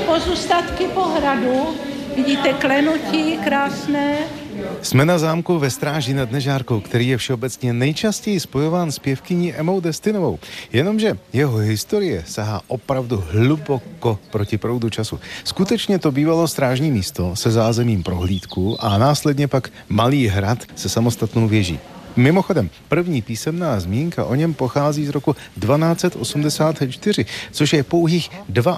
pozůstatky po hradu. Vidíte klenutí krásné. Jsme na zámku ve Stráži nad Nežárkou, který je všeobecně nejčastěji spojován s pěvkyní Emou Destinovou. Jenomže jeho historie sahá opravdu hluboko proti proudu času. Skutečně to bývalo strážní místo se zázemím prohlídku a následně pak malý hrad se samostatnou věží. Mimochodem, první písemná zmínka o něm pochází z roku 1284, což je pouhých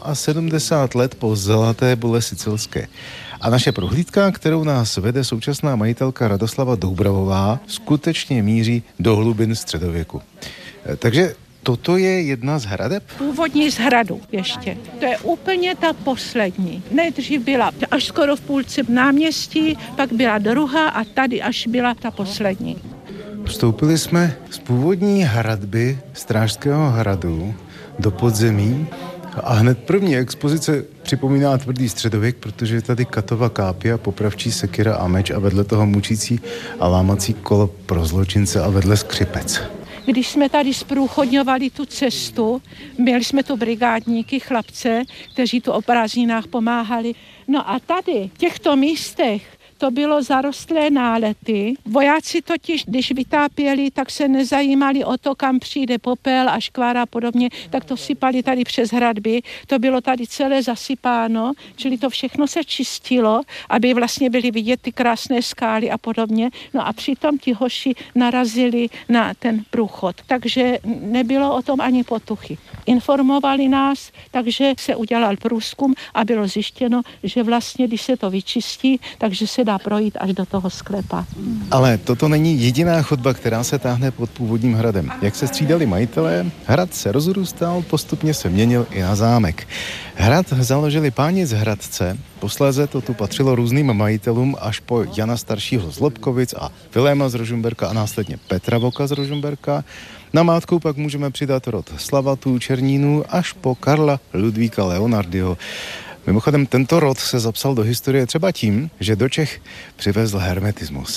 72 let po Zlaté bule sicilské. A naše prohlídka, kterou nás vede současná majitelka Radoslava Doubravová, skutečně míří do hlubin středověku. Takže toto je jedna z hradeb? Původní z hradu ještě. To je úplně ta poslední. Nejdřív byla až skoro v půlce náměstí, pak byla druhá a tady až byla ta poslední. Vstoupili jsme z původní hradby Strážského hradu do podzemí a hned první expozice připomíná tvrdý středověk, protože je tady katova kápě a popravčí sekira a meč a vedle toho mučící a lámací kolo pro zločince a vedle skřipec. Když jsme tady zprůchodňovali tu cestu, měli jsme tu brigádníky, chlapce, kteří tu o prázdninách pomáhali. No a tady, v těchto místech, to bylo zarostlé nálety. Vojáci totiž, když vytápěli, tak se nezajímali o to, kam přijde popel a škvára a podobně, tak to sypali tady přes hradby. To bylo tady celé zasypáno, čili to všechno se čistilo, aby vlastně byly vidět ty krásné skály a podobně. No a přitom ti hoši narazili na ten průchod. Takže nebylo o tom ani potuchy. Informovali nás, takže se udělal průzkum a bylo zjištěno, že vlastně, když se to vyčistí, takže se dá projít až do toho sklepa. Ale toto není jediná chodba, která se táhne pod původním hradem. Jak se střídali majitelé, hrad se rozrůstal, postupně se měnil i na zámek. Hrad založili páni z Hradce, posléze to tu patřilo různým majitelům až po Jana staršího z Lobkovic a Viléma z Rožmberka a následně Petra Voka z Rožmberka. Namátkou pak můžeme přidat rod Slavatů, Černínů až po Karla Ludvíka Leonardyho. Mimochodem, tento rod se zapsal do historie třeba tím, že do Čech přivezl hermetismus.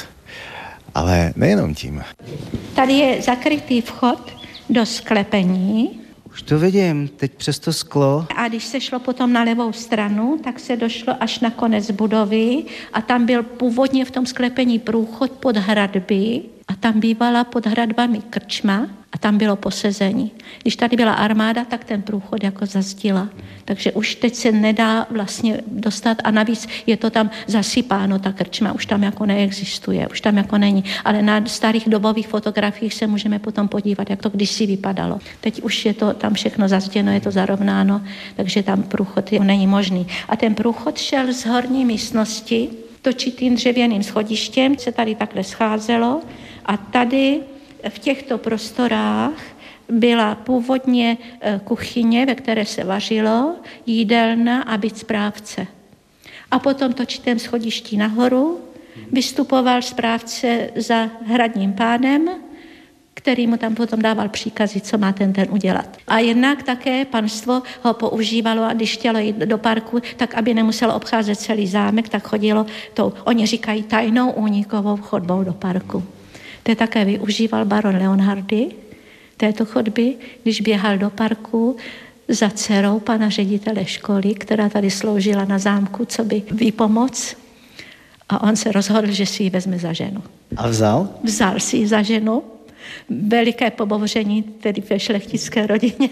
Ale nejenom tím. Tady je zakrytý vchod do sklepení. Už to vidím, teď přes to sklo. A když se šlo potom na levou stranu, tak se došlo až na konec budovy a tam byl původně v tom sklepení průchod pod hradby a tam bývala pod hradbami krčma a tam bylo posezení. Když tady byla armáda, tak ten průchod jako zazdila. Takže už teď se nedá vlastně dostat a navíc je to tam zasypáno, ta krčma už tam jako neexistuje, už tam jako není. Ale na starých dobových fotografiích se můžeme potom podívat, jak to kdysi vypadalo. Teď už je to tam všechno zazděno, je to zarovnáno, takže tam průchod není možný. A ten průchod šel z horní místnosti točitým dřevěným schodištěm, se tady takhle scházelo a tady v těchto prostorách byla původně kuchyně, ve které se vařilo, jídelna a byt správce. A potom točitém schodišti nahoru vystupoval správce za hradním pánem, který mu tam potom dával příkazy, co má ten udělat. A jednak také panstvo ho používalo, a když chtělo jít do parku, tak aby nemuselo obcházet celý zámek, tak chodilo tou, oni říkají, tajnou únikovou chodbou do parku. To také využíval baron Leonhardy této chodby, když běhal do parku za dcerou pana ředitele školy, která tady sloužila na zámku, co by výpomoc. A on se rozhodl, že si ji vezme za ženu. A vzal? Vzal si ji za ženu. Veliké pobouření tedy ve šlechtické rodině.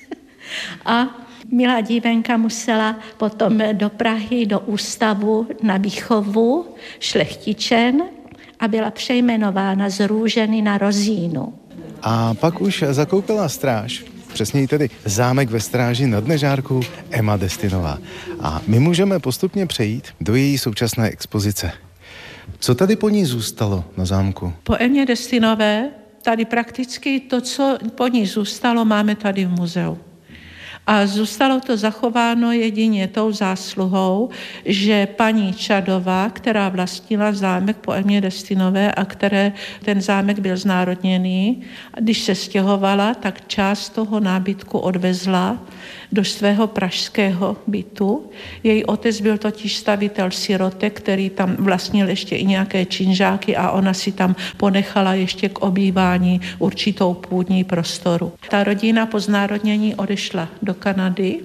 A milá dívenka musela potom do Prahy, do ústavu na výchovu šlechtičen a byla přejmenována z Růženy na Rozínu. A pak už zakoupila stráž, přesněji tedy zámek ve Stráži nad Nežárkou, Ema Destinová. A my můžeme postupně přejít do její současné expozice. Co tady po ní zůstalo na zámku? Po Emě Destinové tady prakticky to, co po ní zůstalo, máme tady v muzeu. A zůstalo to zachováno jedině tou zásluhou, že paní Čadová, která vlastnila zámek po Emě Destinové a které ten zámek byl znárodněný, když se stěhovala, tak část toho nábytku odvezla do svého pražského bytu. Její otec byl totiž stavitel sirotek, který tam vlastnil ještě i nějaké činžáky a ona si tam ponechala ještě k obývání určitou půdní prostoru. Ta rodina po znárodnění odešla do Kanady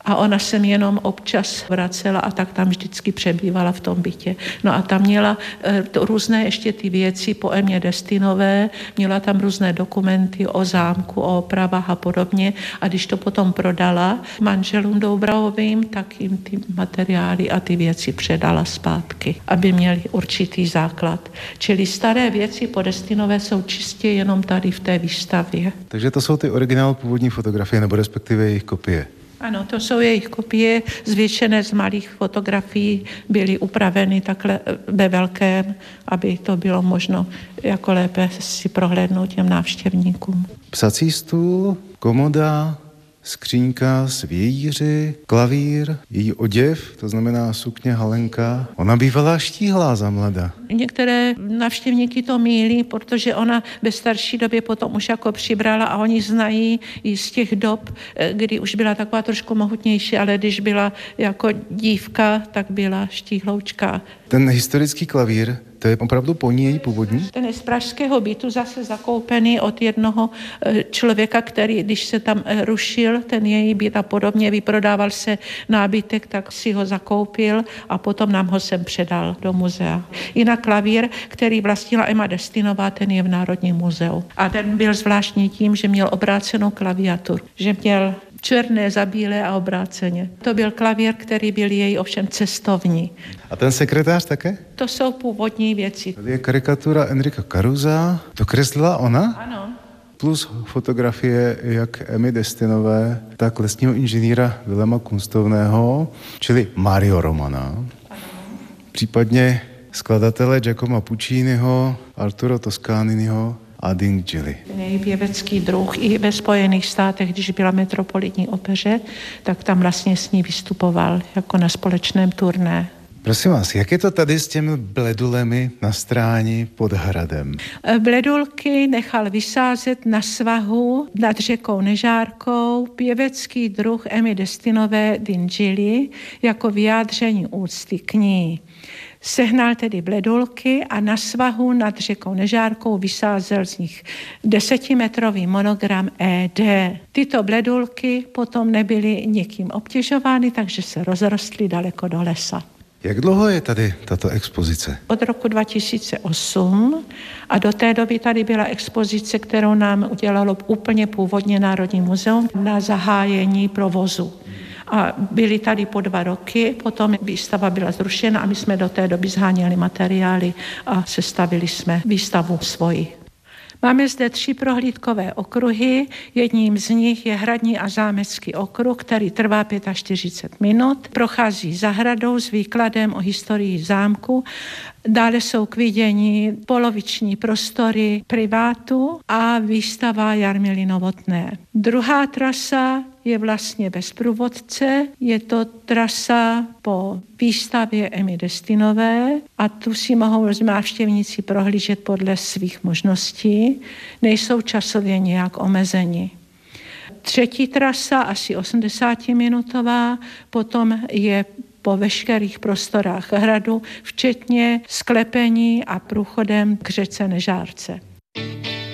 A ona se jenom občas vracela a tak tam vždycky přebývala v tom bytě. No a tam měla různé ještě ty věci po Emě Destinové, měla tam různé dokumenty o zámku, o opravách a podobně. A když to potom prodala manželům Doubraovým, tak jim ty materiály a ty věci předala zpátky, aby měli určitý základ. Čili staré věci po Destinové jsou čistě jenom tady v té výstavě. Takže to jsou ty originál původní fotografie, nebo respektive jejich kopie. Ano, to jsou jejich kopie, zvětšené z malých fotografií, byly upraveny takhle ve velkém, aby to bylo možno jako lépe si prohlédnout těm návštěvníkům. Psací stůl, komoda, skřínka s vějíři, klavír, její oděv, to znamená sukně, halenka. Ona bývala štíhlá za mlada. Některé návštěvníky to mýlí, protože ona ve starší době potom už jako přibrala a oni znají i z těch dob, kdy už byla taková trošku mohutnější, ale když byla jako dívka, tak byla štíhloučka. Ten historický klavír, to je opravdu po ní její původní? Ten je z pražského bytu zase zakoupený od jednoho člověka, který, když se tam rušil ten její byt a podobně, vyprodával se nábytek, tak si ho zakoupil a potom nám ho sem předal do muzea. Jinak klavír, který vlastnila Emma Destinová, ten je v Národním muzeu. A ten byl zvláštní tím, že měl obrácenou klaviaturu, že měl černé za bílé a obráceně. To byl klavír, který byl její ovšem cestovní. A ten sekretář také? To jsou původní věci. Tady je karikatura Enrika Carusa. To kreslila ona? Ano. Plus fotografie jak Emmy Destinové, tak lesního inženýra Vilema Kunstovného, čili Mario Romana. Ano. Případně skladatele Giacomo Pucciniho, Arturo Toscaniniho a Ding Gilly. Její pěvecký druh i ve Spojených státech, když byla Metropolitní opeře, tak tam vlastně s ní vystupoval jako na společném turné. Prosím vás, jak je to tady s těmi bledulemi na stráni pod hradem? Bledulky nechal vysázet na svahu nad řekou Nežárkou pěvecký druh Emmy Destinové Ding Gilly jako vyjádření úcty k ní. Sehnal tedy bledulky a na svahu nad řekou Nežárkou vysázel z nich 10metrový monogram ED. Tyto bledulky potom nebyly nikým obtěžovány, takže se rozrostly daleko do lesa. Jak dlouho je tady tato expozice? Od roku 2008 a do té doby tady byla expozice, kterou nám udělalo úplně původně Národní muzeum na zahájení provozu. A byli tady po 2 roky, potom výstava byla zrušena a my jsme do té doby zháněli materiály a sestavili jsme výstavu svoji. Máme zde 3 prohlídkové okruhy, jedním z nich je hradní a zámecký okruh, který trvá 45 minut, prochází zahradou s výkladem o historii zámku, dále jsou k vidění poloviční prostory privátu a výstava Jarmily Novotné. Druhá trasa je vlastně bez průvodce, je to trasa po výstavě Emmy Destinové a tu si mohou návštěvníci prohlížet podle svých možností, nejsou časově nějak omezeni. Třetí trasa, asi 80minutová, potom je po veškerých prostorách hradu, včetně sklepení a průchodem k řece Nežárce.